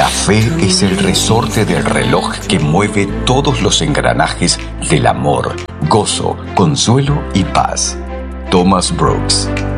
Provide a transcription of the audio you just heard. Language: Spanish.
La fe es el resorte del reloj que mueve todos los engranajes del amor, gozo, consuelo y paz. Thomas Brooks.